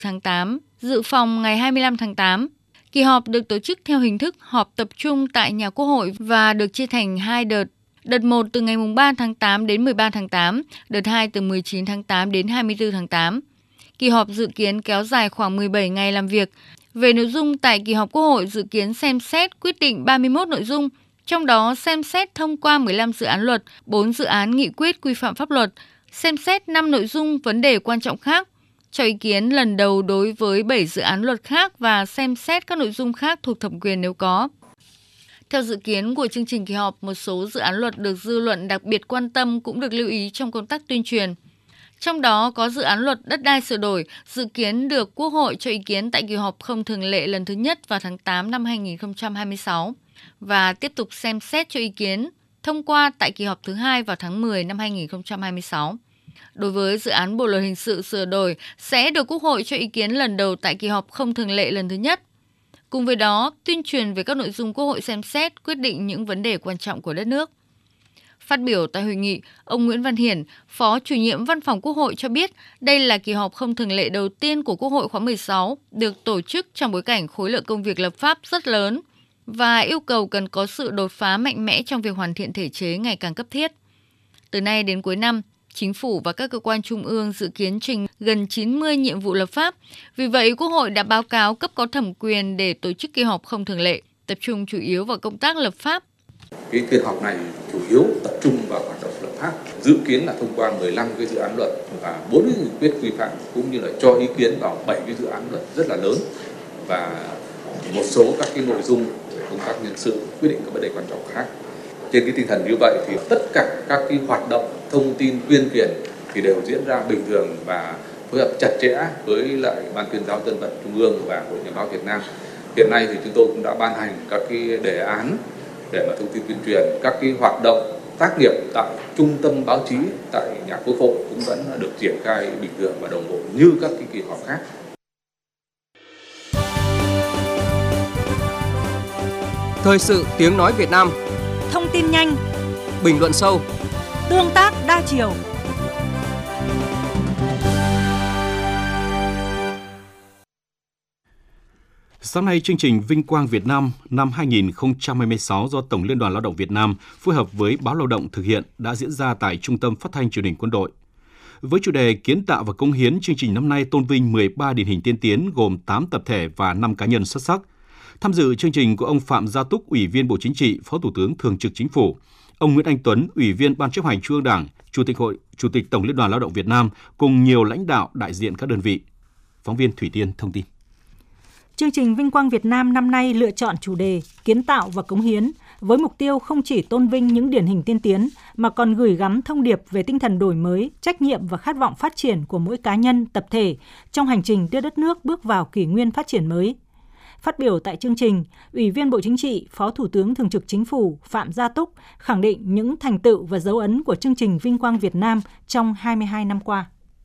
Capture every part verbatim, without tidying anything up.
tháng tám, dự phòng ngày hai mươi lăm tháng tám. Kỳ họp được tổ chức theo hình thức họp tập trung tại nhà Quốc hội và được chia thành hai đợt. Đợt một từ ngày ba tháng tám đến mười ba tháng tám, đợt hai từ mười chín tháng tám đến hai mươi tư tháng tám. Kỳ họp dự kiến kéo dài khoảng mười bảy ngày làm việc. Về nội dung tại kỳ họp Quốc hội dự kiến xem xét quyết định ba mươi mốt nội dung, trong đó xem xét thông qua mười lăm dự án luật, bốn dự án nghị quyết quy phạm pháp luật, xem xét năm nội dung vấn đề quan trọng khác, cho ý kiến lần đầu đối với bảy dự án luật khác và xem xét các nội dung khác thuộc thẩm quyền nếu có. Theo dự kiến của chương trình kỳ họp, một số dự án luật được dư luận đặc biệt quan tâm cũng được lưu ý trong công tác tuyên truyền. Trong đó có dự án luật đất đai sửa đổi, dự kiến được Quốc hội cho ý kiến tại kỳ họp không thường lệ lần thứ nhất vào tháng tám năm hai nghìn không trăm hai mươi sáu và tiếp tục xem xét cho ý kiến thông qua tại kỳ họp thứ hai vào tháng mười năm hai nghìn không trăm hai mươi sáu. Đối với dự án Bộ luật hình sự sửa đổi sẽ được Quốc hội cho ý kiến lần đầu tại kỳ họp không thường lệ lần thứ nhất. Cùng với đó, tuyên truyền về các nội dung Quốc hội xem xét quyết định những vấn đề quan trọng của đất nước. Phát biểu tại hội nghị, ông Nguyễn Văn Hiển, Phó Chủ nhiệm Văn phòng Quốc hội cho biết đây là kỳ họp không thường lệ đầu tiên của Quốc hội khóa mười sáu, được tổ chức trong bối cảnh khối lượng công việc lập pháp rất lớn và yêu cầu cần có sự đột phá mạnh mẽ trong việc hoàn thiện thể chế ngày càng cấp thiết. Từ nay đến cuối năm, Chính phủ và các cơ quan trung ương dự kiến trình gần chín mươi nhiệm vụ lập pháp. Vì vậy, Quốc hội đã báo cáo cấp có thẩm quyền để tổ chức kỳ họp không thường lệ, tập trung chủ yếu vào công tác lập pháp. Cái phiên họp này chủ yếu tập trung vào hoạt động lập pháp, dự kiến là thông qua mười lăm cái dự án luật và bốn cái nghị quyết quy phạm, cũng như là cho ý kiến vào bảy cái dự án luật rất là lớn và một số các cái nội dung về công tác nhân sự, quyết định các vấn đề quan trọng khác. Trên cái tinh thần như vậy thì tất cả các cái hoạt động thông tin tuyên truyền thì đều diễn ra bình thường và phối hợp chặt chẽ với lại Ban tuyên giáo dân vận Trung ương và Hội Nhà báo Việt Nam. Hiện nay thì chúng tôi cũng đã ban hành các cái đề án để mà thông tin tuyên truyền, các cái hoạt động tác nghiệp tại trung tâm báo chí tại nhà Quốc hội cũng vẫn được triển khai bình thường và đồng bộ như các cái kỳ họp khác. Thời sự tiếng nói Việt Nam. Thông tin nhanh, bình luận sâu, tương tác đa chiều. Sáng nay, chương trình Vinh quang Việt Nam năm hai nghìn không trăm hai mươi sáu do Tổng Liên đoàn Lao động Việt Nam phối hợp với Báo Lao động thực hiện đã diễn ra tại Trung tâm Phát thanh Truyền hình Quân đội. Với chủ đề Kiến tạo và cống hiến, chương trình năm nay tôn vinh mười ba điển hình tiên tiến gồm tám tập thể và năm cá nhân xuất sắc. Tham dự chương trình có ông Phạm Gia Túc, Ủy viên Bộ Chính trị, Phó Thủ tướng Thường trực Chính phủ, ông Nguyễn Anh Tuấn, Ủy viên Ban Chấp hành Trung ương Đảng, Chủ tịch Hội, Chủ tịch Tổng Liên đoàn Lao động Việt Nam cùng nhiều lãnh đạo đại diện các đơn vị. Phóng viên Thủy Tiên thông tin. Chương trình Vinh quang Việt Nam năm nay lựa chọn chủ đề Kiến tạo và cống hiến với mục tiêu không chỉ tôn vinh những điển hình tiên tiến mà còn gửi gắm thông điệp về tinh thần đổi mới, trách nhiệm và khát vọng phát triển của mỗi cá nhân, tập thể trong hành trình đưa đất nước bước vào kỷ nguyên phát triển mới. Phát biểu tại chương trình, Ủy viên Bộ Chính trị, Phó Thủ tướng Thường trực Chính phủ Phạm Gia Túc khẳng định những thành tựu và dấu ấn của chương trình Vinh quang Việt Nam trong hai mươi hai năm qua.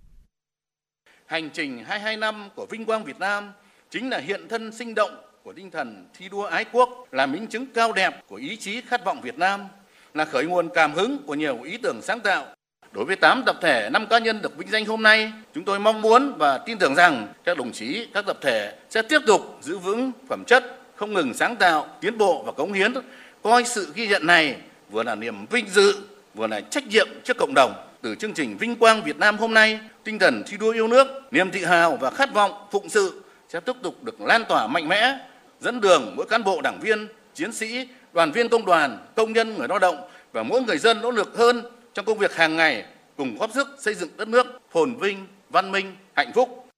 Hành trình hai mươi hai năm của Vinh quang Việt Nam chính là hiện thân sinh động của tinh thần thi đua ái quốc, là minh chứng cao đẹp của ý chí khát vọng Việt Nam, là khởi nguồn cảm hứng của nhiều ý tưởng sáng tạo. Đối với tám tập thể, năm cá nhân được vinh danh hôm nay, chúng tôi mong muốn và tin tưởng rằng các đồng chí, các tập thể sẽ tiếp tục giữ vững phẩm chất, không ngừng sáng tạo, tiến bộ và cống hiến, coi sự ghi nhận này vừa là niềm vinh dự, vừa là trách nhiệm trước cộng đồng. Từ chương trình Vinh quang Việt Nam hôm nay, tinh thần thi đua yêu nước, niềm tự hào và khát vọng phụng sự sẽ tiếp tục được lan tỏa mạnh mẽ, dẫn đường mỗi cán bộ đảng viên, chiến sĩ, đoàn viên công đoàn, công nhân, người lao động và mỗi người dân nỗ lực hơn trong công việc hàng ngày, cùng góp sức xây dựng đất nước phồn vinh, văn minh, hạnh phúc.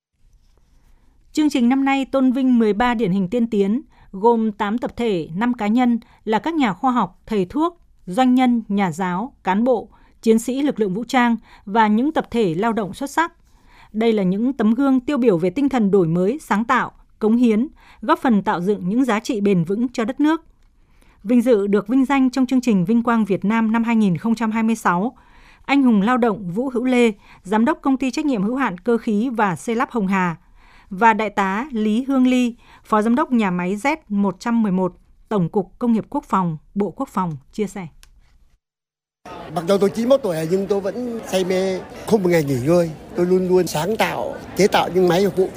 Chương trình năm nay tôn vinh mười ba điển hình tiên tiến, gồm tám tập thể, năm cá nhân là các nhà khoa học, thầy thuốc, doanh nhân, nhà giáo, cán bộ, chiến sĩ lực lượng vũ trang và những tập thể lao động xuất sắc. Đây là những tấm gương tiêu biểu về tinh thần đổi mới, sáng tạo, cống hiến, góp phần tạo dựng những giá trị bền vững cho đất nước. Vinh dự được vinh danh trong chương trình Vinh quang Việt Nam năm hai nghìn không trăm hai mươi sáu, anh hùng lao động Vũ Hữu Lê, Giám đốc Công ty Trách nhiệm hữu hạn Cơ khí và Xây lắp Hồng Hà, và Đại tá Lý Hương Ly, Phó Giám đốc Nhà máy Z một trăm mười một, Tổng cục Công nghiệp Quốc phòng, Bộ Quốc phòng chia sẻ. Mặc dù tôi chín mươi mốt tuổi nhưng tôi vẫn say mê, không một ngày nghỉ ngơi. Tôi luôn luôn sáng tạo, chế tạo những máy phục vụ